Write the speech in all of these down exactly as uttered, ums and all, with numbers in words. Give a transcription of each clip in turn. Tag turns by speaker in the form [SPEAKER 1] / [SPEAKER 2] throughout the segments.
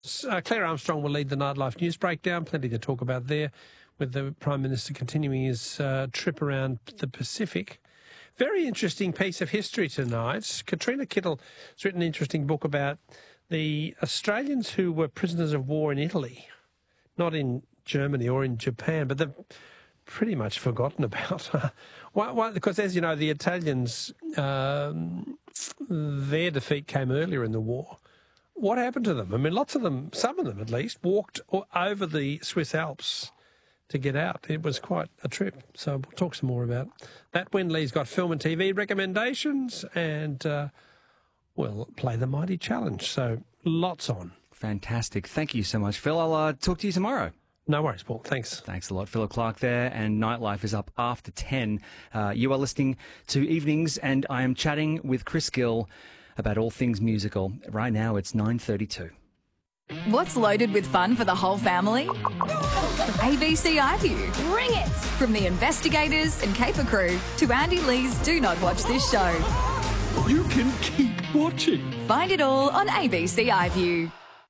[SPEAKER 1] Uh, Claire Armstrong will lead the Nightlife News Breakdown. Plenty to talk about there, with the Prime Minister continuing his uh, trip around the Pacific. Very interesting piece of history tonight. Katrina Kittle has written an interesting book about the Australians who were prisoners of war in Italy, not in Germany or in Japan, but they've pretty much forgotten about. why, why, because, as you know, the Italians, um, their defeat came earlier in the war. What happened to them? I mean, lots of them, some of them at least, walked over the Swiss Alps to get out. It was quite a trip. So we'll talk some more about that. Wenley's got film and T V recommendations, and uh, we'll play the Mighty Challenge. So lots on.
[SPEAKER 2] Fantastic. Thank you so much, Phil. I'll uh, talk to you tomorrow.
[SPEAKER 1] No worries, Paul. Thanks.
[SPEAKER 2] Thanks a lot. Philip Clark there, and Nightlife is up after ten. Uh, you are listening to Evenings, and I am chatting with Chris Gill about all things musical. Right now, it's nine thirty-two.
[SPEAKER 3] What's loaded with fun for the whole family? A B C iView. Bring it! From the investigators and caper crew to Andy Lee's Do Not Watch This Show.
[SPEAKER 4] You can keep watching.
[SPEAKER 3] Find it all on A B C iView.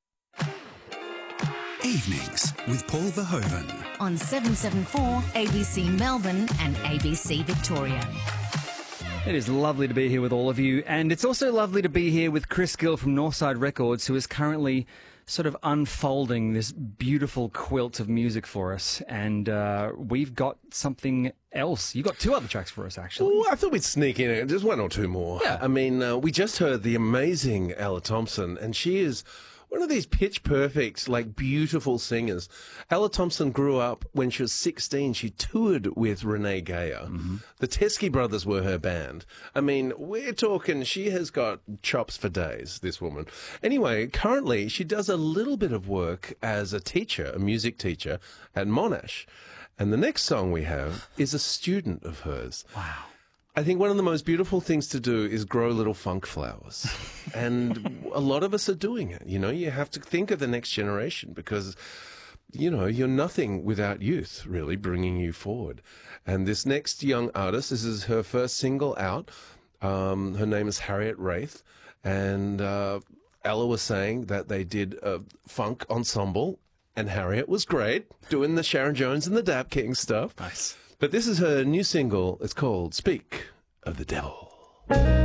[SPEAKER 5] Evenings with Paul Verhoeven.
[SPEAKER 6] On seven seven four, A B C Melbourne and A B C Victoria.
[SPEAKER 2] It is lovely to be here with all of you, and it's also lovely to be here with Chris Gill from Northside Records, who is currently sort of unfolding this beautiful quilt of music for us, and uh, we've got something else. You got two other tracks for us, actually.
[SPEAKER 4] Ooh, I thought we'd sneak in just one or two more.
[SPEAKER 2] Yeah.
[SPEAKER 4] I mean, uh, we just heard the amazing Ella Thompson, and she is one of these pitch-perfect, like, beautiful singers. Ella Thompson grew up when she was sixteen. She toured with Renee Geyer. Mm-hmm. The Teskey Brothers were her band. I mean, we're talking, she has got chops for days, this woman. Anyway, currently, she does a little bit of work as a teacher, a music teacher, at Monash. And the next song we have is a student of hers.
[SPEAKER 2] Wow.
[SPEAKER 4] I think one of the most beautiful things to do is grow little funk flowers. And a lot of us are doing it. You know, you have to think of the next generation because, you know, you're nothing without youth, really, bringing you forward. And this next young artist, this is her first single out. Um, her name is Harriet Wraith. And uh, Ella was saying that they did a funk ensemble, and Harriet was great, doing the Sharon Jones and the Dap King stuff.
[SPEAKER 2] Nice.
[SPEAKER 4] But this is her new single. It's called Speak of the Devil.